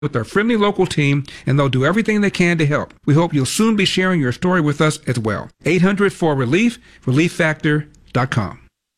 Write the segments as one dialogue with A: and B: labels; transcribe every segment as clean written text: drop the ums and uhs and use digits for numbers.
A: with our friendly local team, and they'll do everything they can to help. We hope you'll soon be sharing your story with us as well. 800-4RELIEF, relieffactor.com.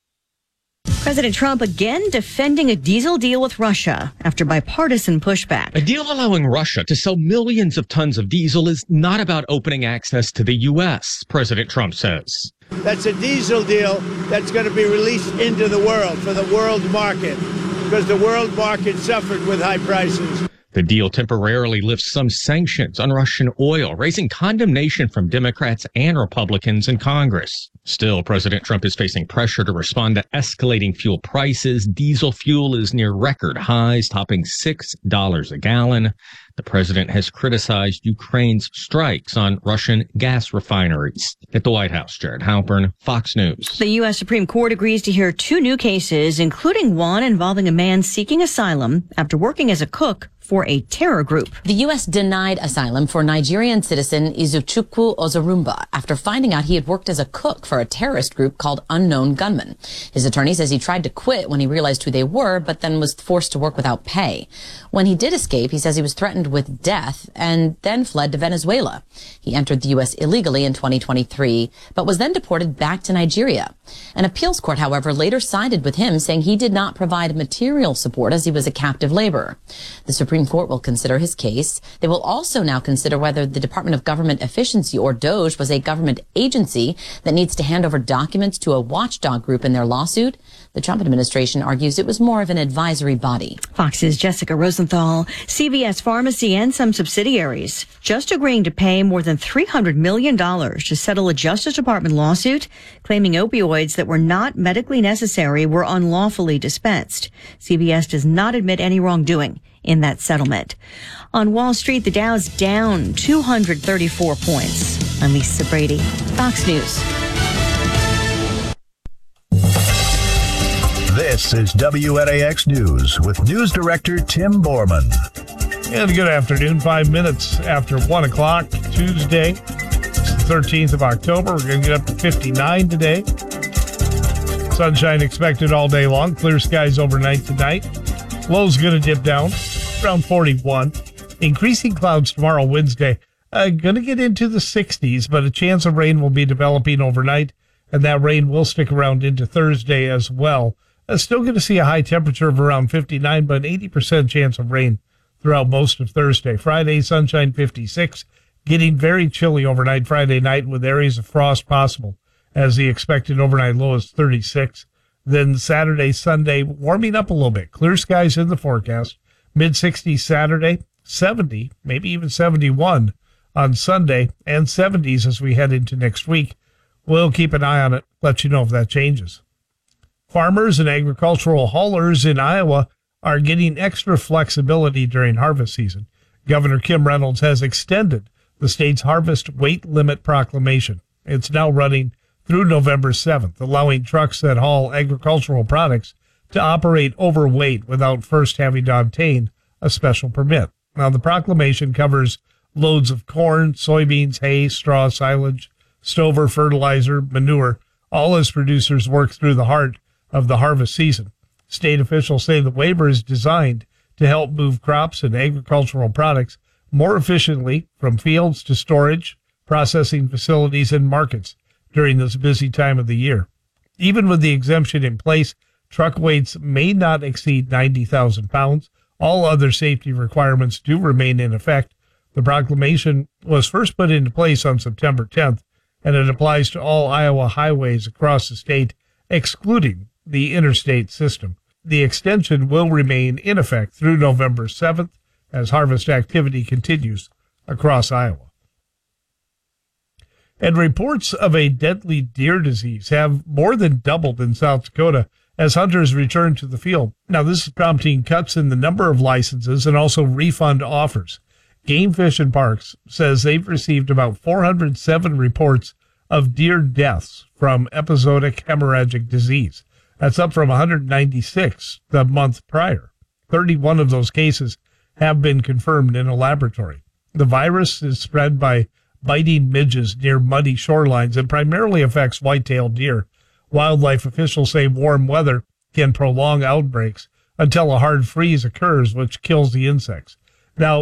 B: President Trump again defending a diesel deal with Russia after bipartisan pushback.
C: A deal allowing Russia to sell millions of tons of diesel is not about opening access to the U.S., President Trump says.
D: That's a diesel deal that's going to be released into the world for the world market, because the world market suffered with high prices.
C: The deal temporarily lifts some sanctions on Russian oil, raising condemnation from Democrats and Republicans in Congress. Still, President Trump is facing pressure to respond to escalating fuel prices. Diesel fuel is near record highs, topping $6 a gallon. The president has criticized Ukraine's strikes on Russian gas refineries. At the White House, Jared Halpern, Fox News.
B: The U.S. Supreme Court agrees to hear 2 new cases, including one involving a man seeking asylum after working as a cook for a terror group.
E: The U.S. denied asylum for Nigerian citizen Izuchukwu Ozurumba after finding out he had worked as a cook for a terrorist group called Unknown Gunmen. His attorney says he tried to quit when he realized who they were, but then was forced to work without pay. When he did escape, he says he was threatened with death and then fled to Venezuela. He entered the U.S. illegally in 2023, but was then deported back to Nigeria. An appeals court, however, later sided with him, saying he did not provide material support as he was a captive laborer. The Supreme Court will consider his case. They will also now consider whether the Department of Government Efficiency, or DOGE, was a government agency that needs to hand over documents to a watchdog group in their lawsuit. The Trump administration argues it was more of an advisory body.
B: Fox's Jessica Rosenthal. CVS Pharmacy and some subsidiaries just agreeing to pay more than $300 million to settle a Justice Department lawsuit claiming opioids that were not medically necessary were unlawfully dispensed. CVS does not admit any wrongdoing in that settlement. On Wall Street, the Dow's down 234 points. I'm Lisa Brady, Fox News.
F: This is WNAX News with News Director Tim Borman.
G: And good afternoon, 5 minutes after 1 o'clock, Tuesday. It's the 13th of October. We're going to get up to 59 today. Sunshine expected all day long. Clear skies overnight tonight. Low's going to dip down around 41. Increasing clouds tomorrow, Wednesday. Going to get into the 60s, but a chance of rain will be developing overnight, and that rain will stick around into Thursday as well. Still going to see a high temperature of around 59, but an 80% chance of rain throughout most of Thursday. Friday, sunshine 56, getting very chilly overnight Friday night with areas of frost possible, as the expected overnight low is 36. Then Saturday, Sunday, warming up a little bit. Clear skies in the forecast. Mid-60s Saturday, 70, maybe even 71 on Sunday, and 70s as we head into next week. We'll keep an eye on it, let you know if that changes. Farmers and agricultural haulers in Iowa are getting extra flexibility during harvest season. Governor Kim Reynolds has extended the state's harvest weight limit proclamation. It's now running through November 7th, allowing trucks that haul agricultural products to operate overweight without first having to obtain a special permit. Now, the proclamation covers loads of corn, soybeans, hay, straw, silage, stover, fertilizer, manure, all as producers work through the heart of the harvest season. State officials say the waiver is designed to help move crops and agricultural products more efficiently from fields to storage, processing facilities, and markets during this busy time of the year. Even with the exemption in place, truck weights may not exceed 90,000 pounds. All other safety requirements do remain in effect. The proclamation was first put into place on September 10th, and it applies to all Iowa highways across the state, excluding the interstate system. The extension will remain in effect through November 7th as harvest activity continues across Iowa. And reports of a deadly deer disease have more than doubled in South Dakota as hunters return to the field. Now, this is prompting cuts in the number of licenses and also refund offers. Game Fish and Parks says they've received about 407 reports of deer deaths from episodic hemorrhagic disease. That's up from 196 the month prior. 31 of those cases have been confirmed in a laboratory. The virus is spread by biting midges near muddy shorelines and primarily affects white-tailed deer. Wildlife officials say warm weather can prolong outbreaks until a hard freeze occurs, which kills the insects. Now,